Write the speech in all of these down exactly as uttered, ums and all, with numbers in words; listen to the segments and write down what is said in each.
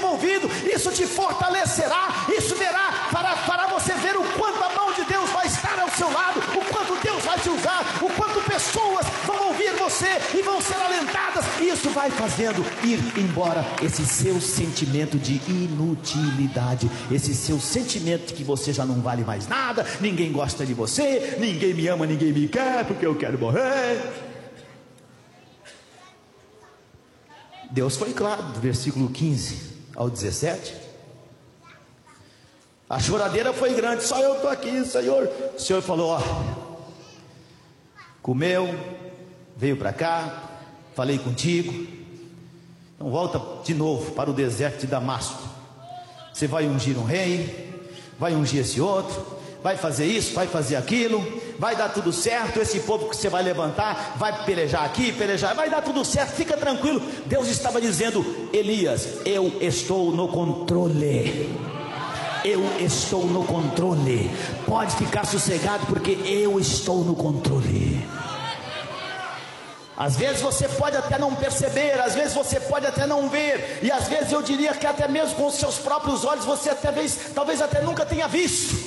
envolvido, isso te fortalecerá, isso verá, fará, fará você ver o quanto a mão de Deus vai estar ao seu lado, o quanto Deus vai te usar, o quanto pessoas vão ouvir você e vão ser alentadas, e isso vai fazendo ir embora esse seu sentimento de inutilidade, esse seu sentimento de que você já não vale mais nada, ninguém gosta de você, ninguém me ama, ninguém me quer, porque eu quero morrer. Deus foi claro, do versículo quinze ao dezessete, a choradeira foi grande, só eu estou aqui, Senhor. O Senhor falou, ó, comeu, veio para cá, falei contigo, então volta de novo para o deserto de Damasco, você vai ungir um rei, vai ungir esse outro, vai fazer isso, vai fazer aquilo, vai dar tudo certo, esse povo que você vai levantar, vai pelejar aqui, pelejar, vai dar tudo certo, fica tranquilo. Deus estava dizendo, Elias, eu estou no controle, eu estou no controle, pode ficar sossegado, porque eu estou no controle. Às vezes você pode até não perceber, às vezes você pode até não ver, e às vezes eu diria que até mesmo com os seus próprios olhos, você até vez, talvez até nunca tenha visto,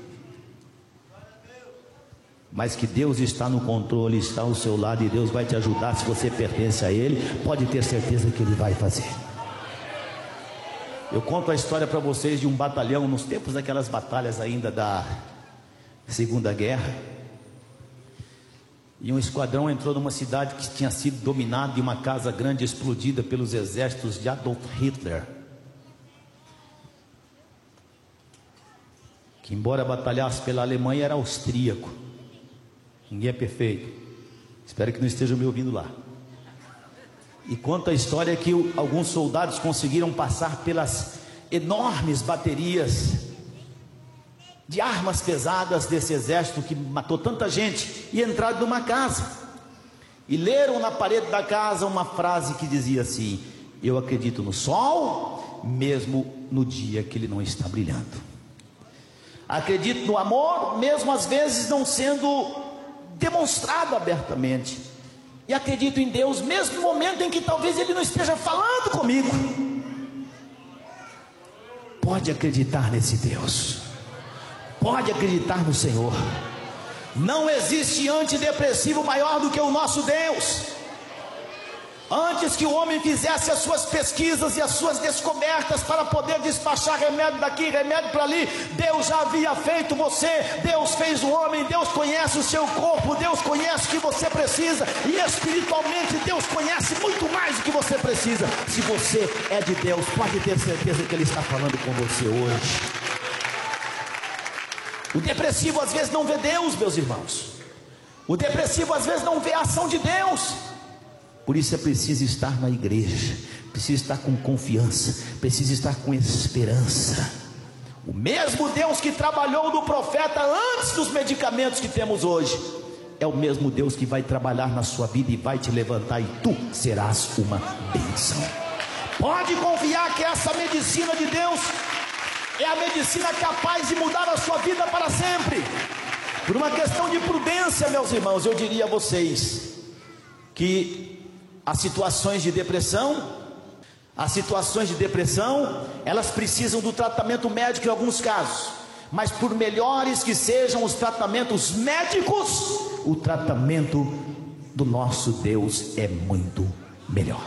mas que Deus está no controle, está ao seu lado, e Deus vai te ajudar. Se você pertence a Ele, pode ter certeza que Ele vai fazer. Eu conto a história para vocês de um batalhão, nos tempos daquelas batalhas ainda da Segunda Guerra, e um esquadrão entrou numa cidade que tinha sido dominada, e uma casa grande explodida pelos exércitos de Adolf Hitler, que embora batalhasse pela Alemanha, era austríaco. Ninguém é perfeito, espero que não estejam me ouvindo lá. E conta a história que o, alguns soldados conseguiram passar pelas enormes baterias de armas pesadas desse exército que matou tanta gente, e entraram numa casa, e leram na parede da casa uma frase que dizia assim: eu acredito no sol, mesmo no dia que ele não está brilhando. Acredito no amor, mesmo às vezes não sendo demonstrado abertamente, e acredito em Deus, mesmo no momento em que talvez Ele não esteja falando comigo. Pode acreditar nesse Deus, pode acreditar no Senhor. Não existe antidepressivo maior do que o nosso Deus. Antes que o homem fizesse as suas pesquisas e as suas descobertas para poder despachar remédio daqui, remédio para ali, Deus já havia feito você. Deus fez o homem, Deus conhece o seu corpo, Deus conhece o que você precisa, e espiritualmente Deus conhece muito mais do que você precisa. Se você é de Deus, pode ter certeza que Ele está falando com você hoje. O depressivo às vezes não vê Deus, meus irmãos. O depressivo às vezes não vê a ação de Deus. Por isso é preciso estar na igreja, precisa estar com confiança, precisa estar com esperança. O mesmo Deus que trabalhou no profeta antes dos medicamentos que temos hoje, é o mesmo Deus que vai trabalhar na sua vida e vai te levantar, e tu serás uma bênção. Pode confiar que essa medicina de Deus é a medicina capaz de mudar a sua vida para sempre. Por uma questão de prudência, meus irmãos, eu diria a vocês que as situações de depressão, as situações de depressão, elas precisam do tratamento médico em alguns casos, mas por melhores que sejam os tratamentos médicos, o tratamento do nosso Deus é muito melhor.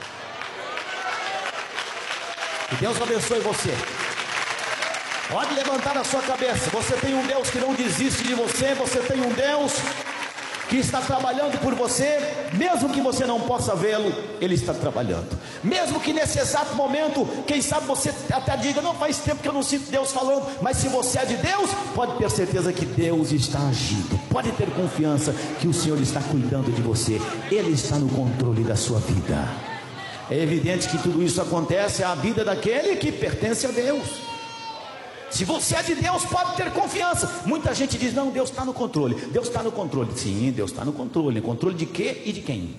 Que Deus abençoe você. Pode levantar a sua cabeça. Você tem um Deus que não desiste de você. Você tem um Deus que está trabalhando por você, mesmo que você não possa vê-lo, Ele está trabalhando. Mesmo que nesse exato momento, quem sabe você até diga: não, faz tempo que eu não sinto Deus falando. Mas se você é de Deus, pode ter certeza que Deus está agindo. Pode ter confiança que o Senhor está cuidando de você. Ele está no controle da sua vida. É evidente que tudo isso acontece à vida daquele que pertence a Deus. Se você é de Deus, pode ter confiança. Muita gente diz: não, Deus está no controle. Deus está no controle. Sim, Deus está no controle. Controle de quê e de quem?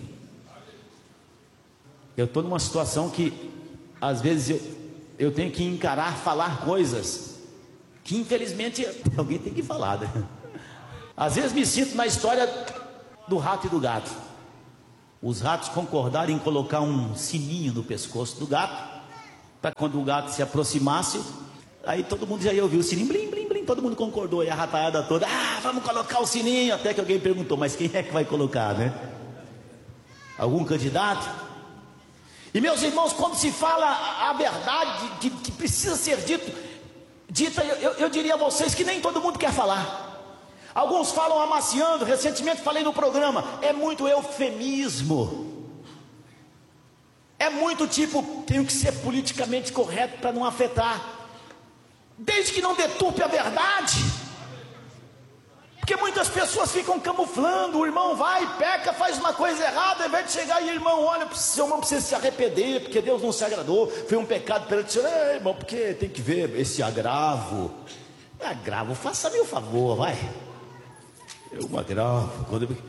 Eu estou numa situação que às vezes eu, eu tenho que encarar, falar coisas que infelizmente alguém tem que falar, né? Às vezes me sinto na história do rato e do gato. Os ratos concordaram em colocar um sininho no pescoço do gato para quando o gato se aproximasse, aí todo mundo já ia ouvir o sininho, blim, blim, blim, todo mundo concordou, e a rataiada toda, ah, vamos colocar o sininho, até que alguém perguntou, mas quem é que vai colocar, né? Algum candidato? E meus irmãos, quando se fala a verdade que, que precisa ser dito, dita, eu, eu diria a vocês que nem todo mundo quer falar. Alguns falam amaciando, recentemente falei no programa, é muito eufemismo, é muito tipo, tenho que ser politicamente correto para não afetar, desde que não deturpe a verdade, porque muitas pessoas ficam camuflando, o irmão vai, peca, faz uma coisa errada, ao invés de chegar e o irmão olha, seu irmão precisa se arrepender, porque Deus não se agradou, foi um pecado perante o Senhor, é, irmão, porque tem que ver esse agravo, agravo, faça-me o favor, vai. Eu me agravo. Quando eu...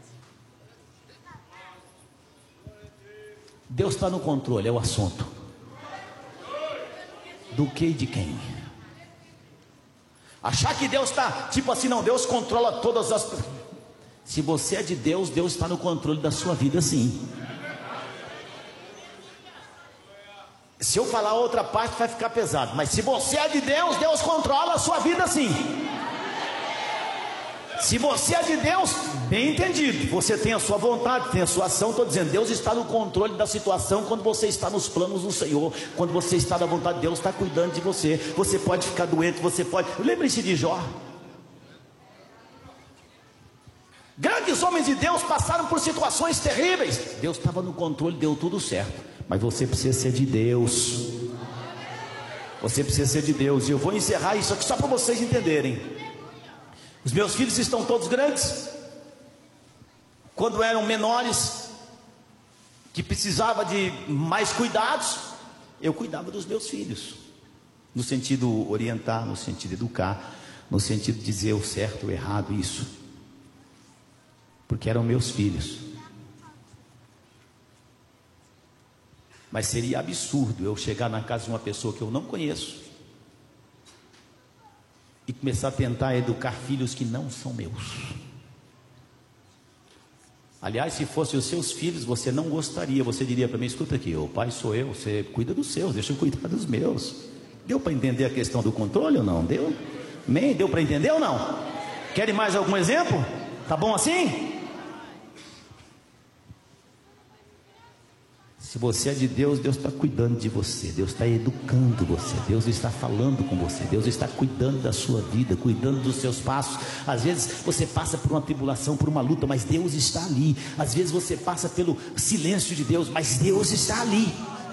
Deus está no controle, é o assunto. Do que e de quem? Achar que Deus está, tipo assim, não, Deus controla todas as... Se você é de Deus, Deus está no controle da sua vida, sim. Se eu falar outra parte vai ficar pesado, mas se você é de Deus, Deus controla a sua vida, sim. Se você é de Deus, bem entendido, você tem a sua vontade, tem a sua ação, estou dizendo, Deus está no controle da situação, quando você está nos planos do Senhor, quando você está na vontade de Deus, está cuidando de você, você pode ficar doente, você pode, lembre-se de Jó, grandes homens de Deus passaram por situações terríveis, Deus estava no controle, deu tudo certo, mas você precisa ser de Deus, você precisa ser de Deus, e eu vou encerrar isso aqui só para vocês entenderem. Os meus filhos estão todos grandes. Quando eram menores, que precisava de mais cuidados, eu cuidava dos meus filhos, no sentido orientar, no sentido educar, no sentido de dizer o certo, o errado, isso, porque eram meus filhos. Mas seria absurdo eu chegar na casa de uma pessoa que eu não conheço e começar a tentar educar filhos que não são meus. Aliás, se fossem os seus filhos, você não gostaria, você diria para mim, escuta aqui, o pai sou eu, você cuida dos seus, deixa eu cuidar dos meus. Deu para entender a questão do controle ou não? Deu? Nem deu para entender ou não? Querem mais algum exemplo? Tá bom assim? Se você é de Deus, Deus está cuidando de você, Deus está educando você, Deus está falando com você, Deus está cuidando da sua vida, cuidando dos seus passos. Às vezes você passa por uma tribulação, por uma luta, mas Deus está ali. Às vezes você passa pelo silêncio de Deus, mas Deus está ali.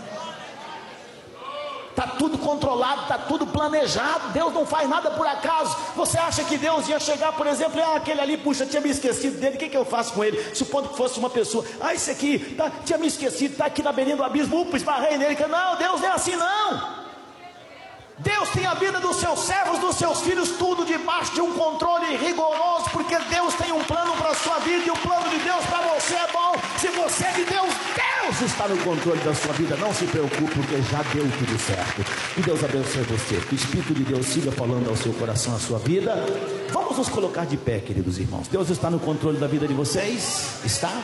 Está tudo controlado, está tudo planejado, Deus não faz nada por acaso. Você acha que Deus ia chegar, por exemplo, ah, aquele ali, puxa, tinha me esquecido dele, o que, que eu faço com ele? Supondo que fosse uma pessoa, ah, esse aqui, tá, tinha me esquecido, está aqui na beirinha do abismo, upa, esbarrei nele. Não, Deus não é assim não. Deus tem a vida dos seus servos, dos seus filhos, tudo debaixo de um controle rigoroso, porque Deus tem um plano para a sua vida, e o plano de Deus para você é bom. Se você é de Deus, Deus está no controle da sua vida, não se preocupe, porque já deu tudo certo. Que Deus abençoe você, que o Espírito de Deus siga falando ao seu coração, à sua vida. Vamos nos colocar de pé, queridos irmãos. Deus está no controle da vida de vocês? Está?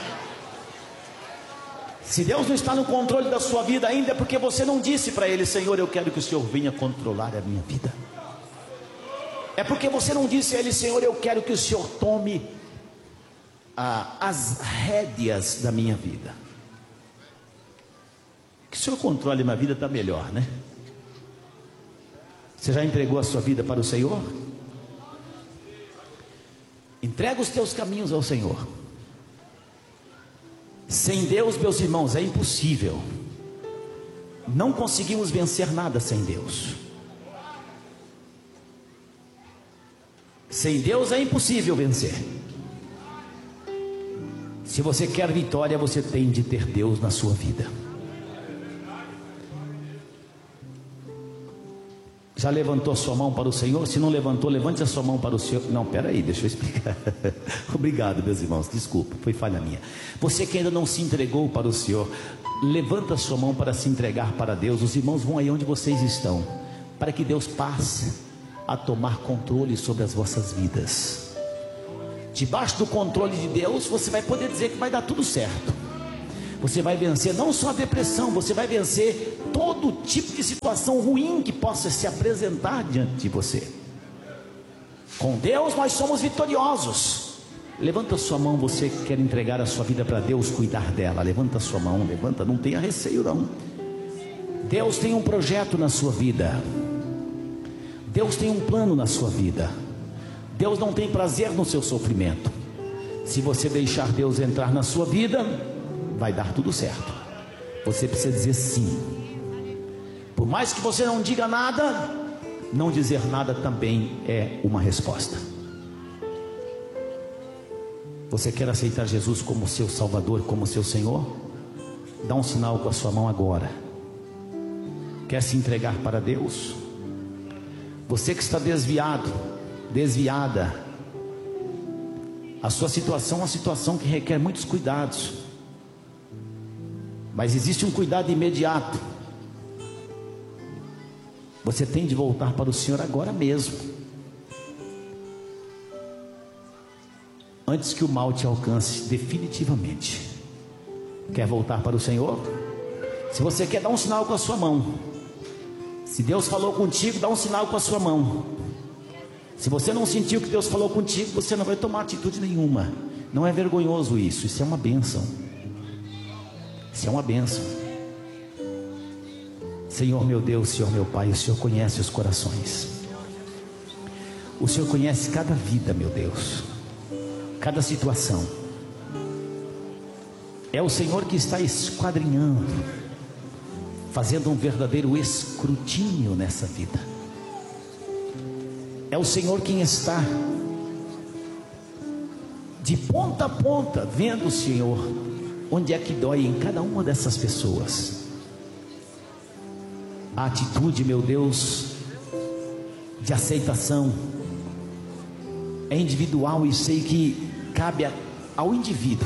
Se Deus não está no controle da sua vida ainda, é porque você não disse para Ele, Senhor, eu quero que o Senhor venha controlar a minha vida. É porque você não disse a Ele, Senhor, eu quero que o Senhor tome ah, as rédeas da minha vida. Que o Senhor controle a minha vida está melhor, né? Você já entregou a sua vida para o Senhor? Entrega os teus caminhos ao Senhor. Sem Deus, meus irmãos, é impossível. Não conseguimos vencer nada sem Deus. Sem Deus é impossível vencer. Se você quer vitória, você tem de ter Deus na sua vida. Já levantou a sua mão para o Senhor? Se não levantou, levante a sua mão para o Senhor. Não, peraí, deixa eu explicar. Obrigado, meus irmãos, desculpa, foi falha minha. Você que ainda não se entregou para o Senhor, levanta a sua mão para se entregar para Deus. Os irmãos vão aí onde vocês estão, para que Deus passe a tomar controle sobre as vossas vidas. Debaixo do controle de Deus, você vai poder dizer que vai dar tudo certo. Você vai vencer não só a depressão, você vai vencer todo tipo de situação ruim que possa se apresentar diante de você. Com Deus nós somos vitoriosos. Levanta a sua mão, você que quer entregar a sua vida para Deus, cuidar dela. Levanta a sua mão, levanta, não tenha receio não. Deus tem um projeto na sua vida. Deus tem um plano na sua vida. Deus não tem prazer no seu sofrimento. Se você deixar Deus entrar na sua vida, vai dar tudo certo. Você precisa dizer sim. Por mais que você não diga nada, não dizer nada também é uma resposta. Você quer aceitar Jesus como seu Salvador, como seu Senhor? Dá um sinal com a sua mão agora. Quer se entregar para Deus? Você que está desviado, desviada, a sua situação é uma situação que requer muitos cuidados, mas existe um cuidado imediato. Você tem de voltar para o Senhor agora mesmo, antes que o mal te alcance definitivamente. Quer voltar para o Senhor? Se você quer, dá um sinal com a sua mão. Se Deus falou contigo, dá um sinal com a sua mão. Se você não sentiu que Deus falou contigo, você não vai tomar atitude nenhuma. Não é vergonhoso isso, isso é uma bênção. Isso é uma bênção. Senhor meu Deus, Senhor meu Pai, o Senhor conhece os corações. O Senhor conhece cada vida, meu Deus, cada situação. É o Senhor que está esquadrinhando, fazendo um verdadeiro escrutínio nessa vida. É o Senhor quem está de ponta a ponta vendo, Senhor, onde é que dói em cada uma dessas pessoas. A atitude, meu Deus, de aceitação é individual e sei que cabe ao indivíduo.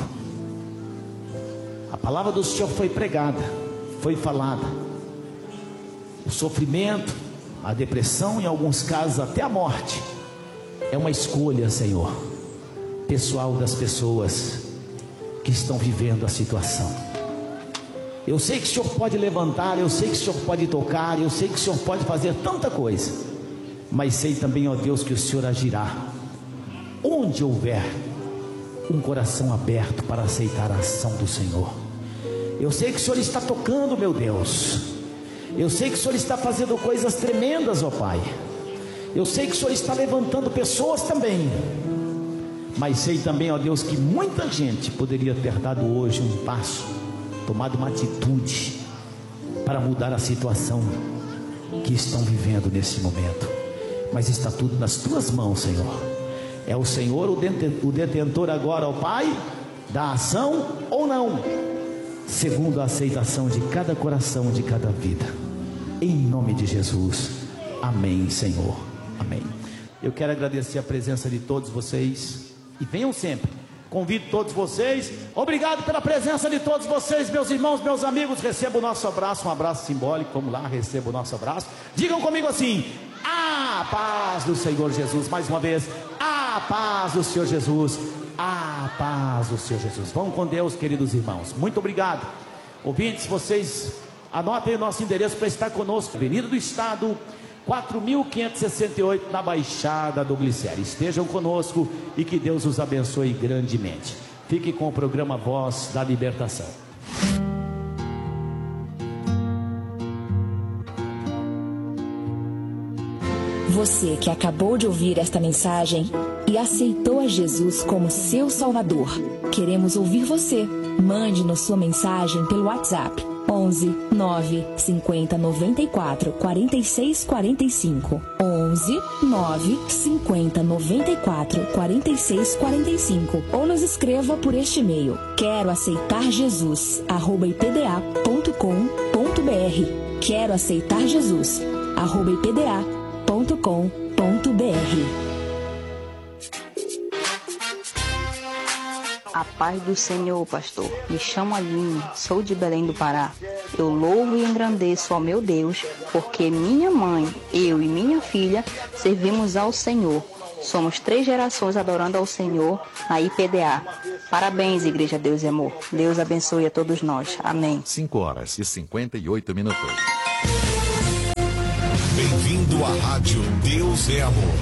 A palavra do Senhor foi pregada, foi falada. O sofrimento, a depressão, em alguns casos até a morte, é uma escolha, Senhor, pessoal das pessoas que estão vivendo a situação. Eu sei que o Senhor pode levantar, eu sei que o Senhor pode tocar, eu sei que o Senhor pode fazer tanta coisa, mas sei também, ó Deus, que o Senhor agirá onde houver um coração aberto para aceitar a ação do Senhor. Eu sei que o Senhor está tocando, meu Deus. Eu sei que o Senhor está fazendo coisas tremendas, ó Pai. Eu sei que o Senhor está levantando pessoas também. Mas sei também, ó Deus, que muita gente poderia ter dado hoje um passo, tomado uma atitude para mudar a situação que estão vivendo nesse momento. Mas está tudo nas tuas mãos, Senhor. É o Senhor o detentor agora, ó Pai, da ação ou não, segundo a aceitação de cada coração, de cada vida. Em nome de Jesus. Amém, Senhor. Amém. Eu quero agradecer a presença de todos vocês. E venham sempre. Convido todos vocês. Obrigado pela presença de todos vocês, meus irmãos, meus amigos. Receba o nosso abraço, um abraço simbólico. Vamos lá, receba o nosso abraço. Digam comigo assim: a paz do Senhor Jesus. Mais uma vez, a paz do Senhor Jesus. A paz do Senhor Jesus. Vão com Deus, queridos irmãos. Muito obrigado. Ouvintes, vocês anotem o nosso endereço para estar conosco. Avenida do Estado, quatro mil quinhentos e sessenta e oito, na Baixada do Glicério. Estejam conosco e que Deus os abençoe grandemente. Fique com o programa Voz da Libertação. Você que acabou de ouvir esta mensagem e aceitou a Jesus como seu Salvador, queremos ouvir você. Mande-nos sua mensagem pelo WhatsApp onze, nove, cinquenta, noventa e quatro, quarenta e seis, quarenta e cinco. onze, nove, cinquenta, noventa e quatro, quarenta e seis, quarenta e cinco. Ou nos escreva por este e-mail: quero aceitar Jesus, arroba i p d a ponto com ponto b r. Quero aceitar Jesus, arroba i p d a ponto com ponto b r. A paz do Senhor, pastor. Me chamo Aline, sou de Belém do Pará. Eu louvo e engrandeço ao meu Deus, porque minha mãe, eu e minha filha servimos ao Senhor. Somos três gerações adorando ao Senhor na I P D A. Parabéns, Igreja Deus e Amor. Deus abençoe a todos nós. Amém. cinco horas e cinquenta e oito minutos. Bem-vindo à Rádio Deus é Amor.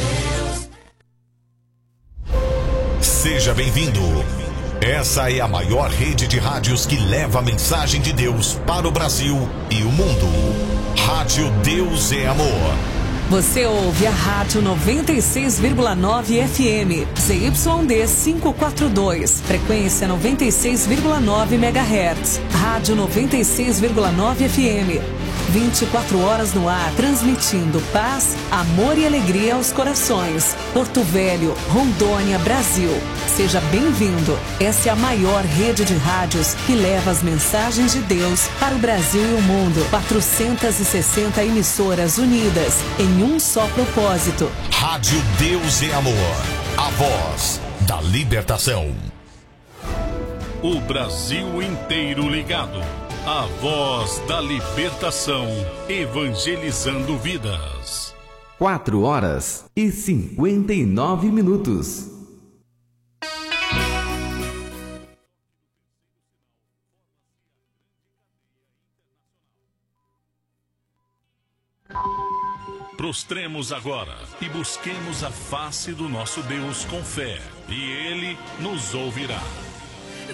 Seja bem-vindo. Essa é a maior rede de rádios que leva a mensagem de Deus para o Brasil e o mundo. Rádio Deus é Amor. Você ouve a Rádio noventa e seis vírgula nove F M, Z Y D quinhentos e quarenta e dois, frequência noventa e seis vírgula nove megahertz. Rádio noventa e seis vírgula nove F M. vinte e quatro horas no ar, transmitindo paz, amor e alegria aos corações. Porto Velho, Rondônia, Brasil. Seja bem-vindo. Essa é a maior rede de rádios que leva as mensagens de Deus para o Brasil e o mundo. quatrocentas e sessenta emissoras unidas em um só propósito. Rádio Deus é Amor. A voz da libertação. O Brasil inteiro ligado. A voz da libertação, evangelizando vidas. Quatro horas e cinquenta e nove minutos. Prostremos agora e busquemos a face do nosso Deus com fé, e Ele nos ouvirá.